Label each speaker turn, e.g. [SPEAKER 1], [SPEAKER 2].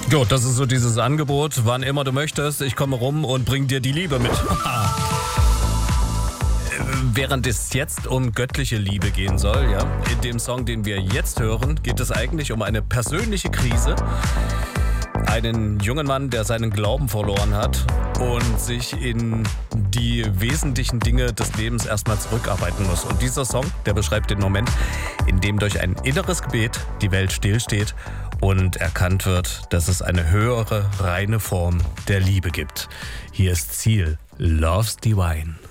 [SPEAKER 1] Jo, das ist so dieses Angebot, wann immer du möchtest, ich komme rum und bring dir die Liebe mit. Während es jetzt um göttliche Liebe gehen soll, ja, in dem Song, den wir jetzt hören, geht es eigentlich um eine persönliche Krise. Einen jungen Mann, der seinen Glauben verloren hat und sich in die wesentlichen Dinge des Lebens erstmal zurückarbeiten muss. Und dieser Song, der beschreibt den Moment, in dem durch ein inneres Gebet die Welt stillsteht und erkannt wird, dass es eine höhere, reine Form der Liebe gibt. Hier ist Ziel, Love's Divine.